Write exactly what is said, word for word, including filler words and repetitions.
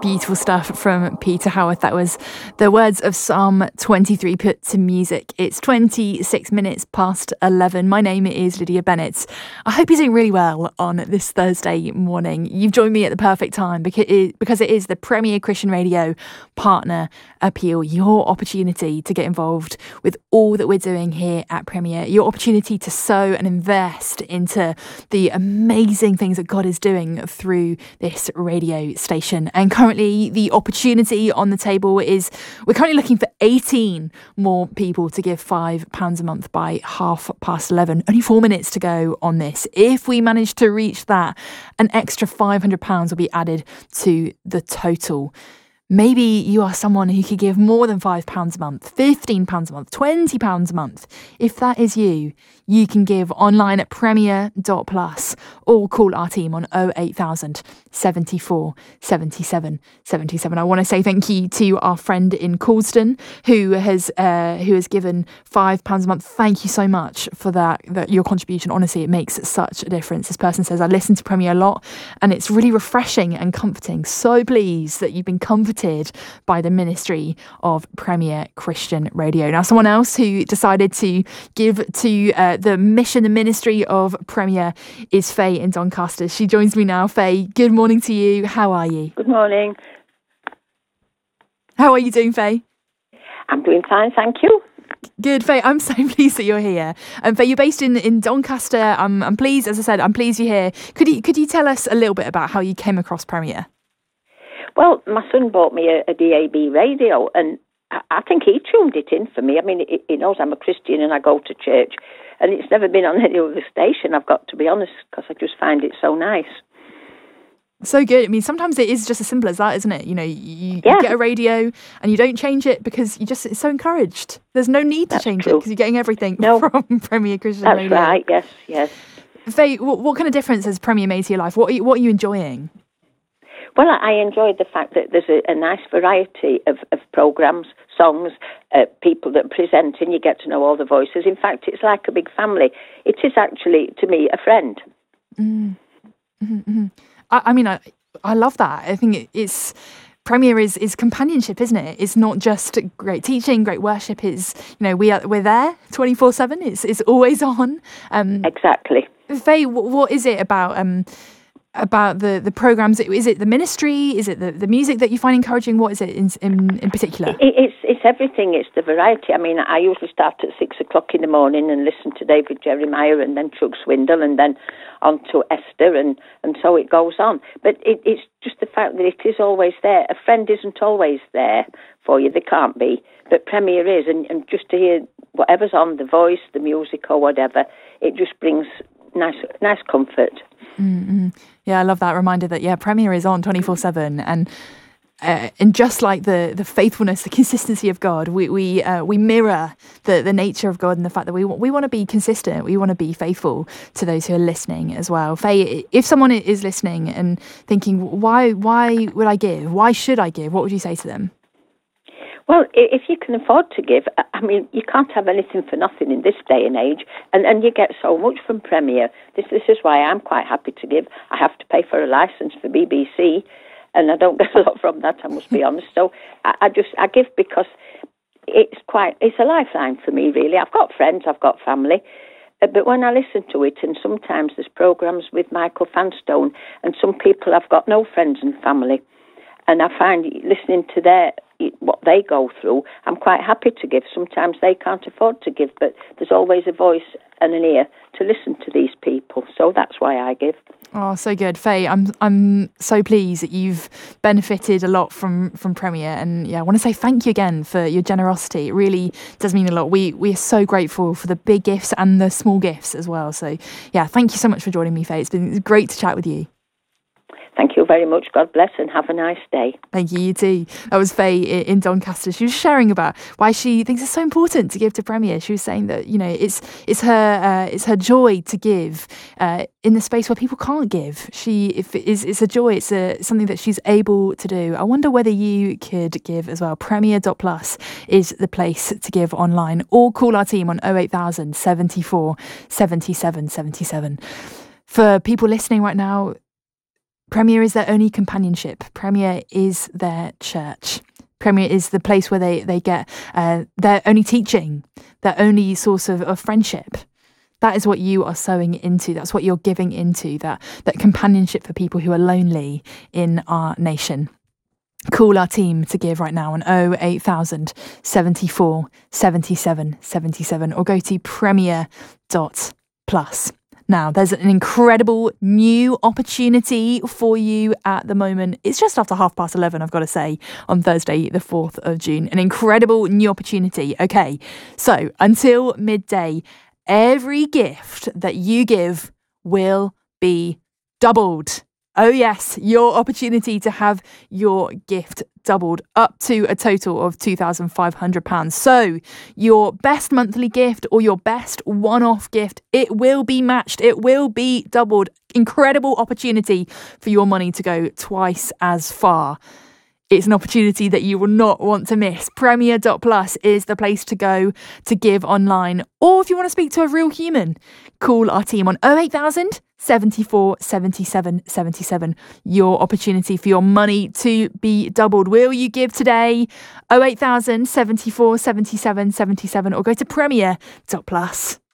Beautiful stuff from Peter Howarth. That was the words of Psalm twenty-three put to music. It's twenty-six minutes past eleven. My name is Lydia Bennett. I hope you're doing really well on this Thursday morning. You've joined me at the perfect time because it, because it is the Premier Christian Radio Partner Appeal, your opportunity to get involved with all that we're doing here at Premier, your opportunity to sow and invest into the amazing things that God is doing through this radio station. And currently the opportunity on the table is we're currently looking for eighteen more people to give five pounds a month by half past eleven. Only four minutes to go on this. If we manage to reach that, an extra five hundred pounds will be added to the total. Maybe you are someone who could give more than five pounds a month, fifteen pounds a month, twenty pounds a month. If that is you, you can give online at premier dot plus or call our team on oh eight thousand, seventy-four, seventy-seven, seventy-seven. I want to say thank you to our friend in Coulston who has uh, who has given five pounds a month. Thank you so much for that, that your contribution. Honestly, it makes such a difference. This person says, I listen to Premier a lot and it's really refreshing and comforting. So pleased that you've been comforted by the ministry of Premier Christian Radio. Now, someone else who decided to give to uh, the mission and ministry of Premier is Faye in Doncaster. She joins me now. Faye, good morning to you. How are you? Good morning. How are you doing, Faye? I'm doing fine, thank you. Good, Faye. I'm so pleased that you're here. Um, Faye, you're based in, in Doncaster. I'm, I'm pleased, as I said, I'm pleased you're here. Could you, could you tell us a little bit about how you came across Premier? Well, my son bought me a, a D A B radio, and I, I think he tuned it in for me. I mean, he, he knows I'm a Christian and I go to church, and it's never been on any other station, I've got to be honest, because I just find it so nice. So good. I mean, sometimes it is just as simple as that, isn't it? You know, you, yeah. you get a radio and you don't change it because you just, it's so encouraged. There's no need to That's change true. it because you're getting everything no. from Premier Christian That's Radio. That's right, yes, yes. Faye, what, what kind of difference has Premier made to your life? What are you, what are you enjoying? Well, I enjoyed the fact that there's a, a nice variety of, of programmes, songs, uh, people that present, and you get to know all the voices. In fact, it's like a big family. It is actually, to me, a friend. Mm. Mm-hmm, mm-hmm. I, I mean, I, I love that. I think it, it's... Premier is, is companionship, isn't it? It's not just great teaching, great worship. It's, you know, we are, we're there twenty-four seven. It's it's always on. Um, exactly. Faye, what, what is it about... Um, about the, the programmes? Is it the ministry? Is it the, the music that you find encouraging? What is it in in, in particular? It, it's it's everything. It's the variety. I mean, I usually start at six o'clock in the morning and listen to David Jeremiah and then Chuck Swindle and then on to Esther and, and so it goes on. But it, it's just the fact that it is always there. A friend isn't always there for you. They can't be. But Premier is. And, and just to hear whatever's on, the voice, the music or whatever, it just brings nice nice comfort. Mm-hmm. Yeah, I love that reminder that, yeah, Premier is on twenty-four seven. And uh, and just like the the faithfulness, the consistency of God, we we uh, we mirror the, the nature of God and the fact that we, we want to be consistent. We want to be faithful to those who are listening as well. Faye, if someone is listening and thinking, why why would I give? Why should I give? What would you say to them? Well, if you can afford to give, I mean, you can't have anything for nothing in this day and age, and, and you get so much from Premier. This this is why I'm quite happy to give. I have to pay for a licence for B B C, and I don't get a lot from that, I must be honest. So I, I just I give because it's quite it's a lifeline for me, really. I've got friends, I've got family, uh, but when I listen to it, and sometimes there's programmes with Michael Fanstone, and some people have got no friends and family, and I find listening to their what they go through, I'm quite happy to give. Sometimes they can't afford to give, but there's always a voice and an ear to listen to these people. So that's why I give. Oh, so good. Faye, I'm I'm so pleased that you've benefited a lot from, from Premier. And yeah, I want to say thank you again for your generosity. It really does mean a lot. We, we are so grateful for the big gifts and the small gifts as well. So yeah, thank you so much for joining me, Faye. It's been great to chat with you. Thank you very much. God bless and have a nice day. Thank you, you too. That was Faye in Doncaster. She was sharing about why she thinks it's so important to give to Premier. She was saying that, you know, it's it's her uh, it's her joy to give uh, in the space where people can't give. She if it is it's a joy. It's a something that she's able to do. I wonder whether you could give as well. Premier dot plus is the place to give online, or call our team on oh eight thousand, seventy-four, seventy-seven, seventy-seven. For people listening right now, Premier is their only companionship. Premier is their church. Premier is the place where they, they get uh, their only teaching, their only source of, of friendship. That is what you are sowing into. That's what you're giving into, that, that companionship for people who are lonely in our nation. Call our team to give right now on oh eight thousand, seventy-four, seventy-seven, seventy-seven or go to premier dot plus. Now, there's an incredible new opportunity for you at the moment. It's just after half past eleven, I've got to say, on Thursday, the fourth of June. An incredible new opportunity. Okay, so until midday, every gift that you give will be doubled. Oh yes, your opportunity to have your gift doubled up to a total of two thousand five hundred pounds. So your best monthly gift or your best one-off gift, it will be matched. It will be doubled. Incredible opportunity for your money to go twice as far. It's an opportunity that you will not want to miss. Premier dot plus is the place to go to give online. Or if you want to speak to a real human, call our team on oh eight thousand, seventy-four, seventy-seven, seventy-seven. Your opportunity for your money to be doubled. Will you give today? oh eight thousand, seventy-four, seventy-seven, seventy-seven or go to premier dot plus.